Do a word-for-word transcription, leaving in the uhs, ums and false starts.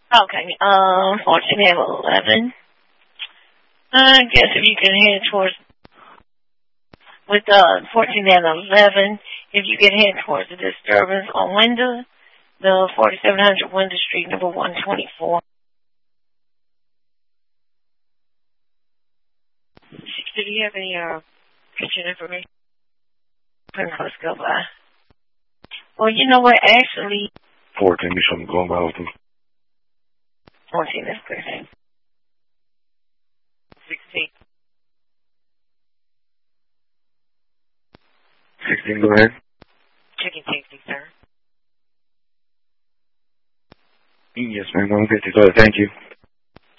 Okay, um, fourteen and eleven. I guess if you can head towards, with uh, fourteen and eleven, if you can head towards the disturbance on Wyndham, the forty-seven hundred Wyndham Street, number one twenty-four. Do you have any uh, kitchen information? Let's go by. Well, you know what, actually... fourteen, you shouldn't go about them. fourteen, that's good. sixteen. sixteen, go ahead. Checking safety, sir. Yes, ma'am, one fifty, go ahead, thank you.